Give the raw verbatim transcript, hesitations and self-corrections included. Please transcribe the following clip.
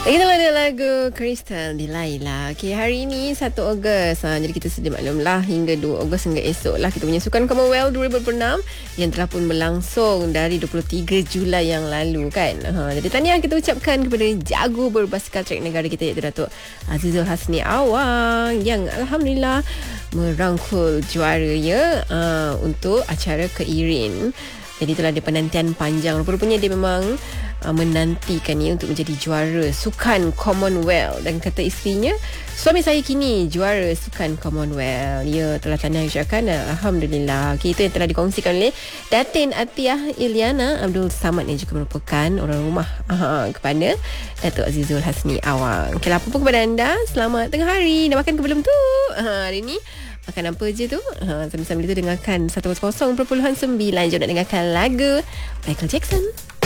Itulah dia lagu Crystal di Laila. Okay, hari ini satu Ogos. Ha, jadi kita sedia maklumlah hingga dua Ogos hingga esok lah kita punya Sukan Commonwealth dua ribu dua puluh enam yang telah pun berlangsung dari dua puluh tiga Julai yang lalu kan. Ha, jadi tahniah kita ucapkan kepada jago berbasikal trek negara kita iaitu Datuk Azizul Hasni Awang yang alhamdulillah merangkul juara ya uh, untuk acara ke Irin. Jadi itulah dia penantian panjang. Rupanya dia memang uh, menantikan ni untuk menjadi juara Sukan Commonwealth. Dan kata isterinya, suami saya kini juara Sukan Commonwealth. Ya, telah tahniah ucapkan. Alhamdulillah. Okay, itu yang telah dikongsikan oleh Datin Atiyah Iliana Abdul Samad yang juga merupakan orang rumah aha, kepada Datuk Azizul Hasni Awang. Okay, apa pun kepada anda. Selamat tengah hari. Dah makan ke belum tu? Ha, hari ni makan apa je tu? Ha, sambil-sambil itu dengarkan seratus perpuluhan sembilan. Jom nak dengarkan lagu Michael Jackson.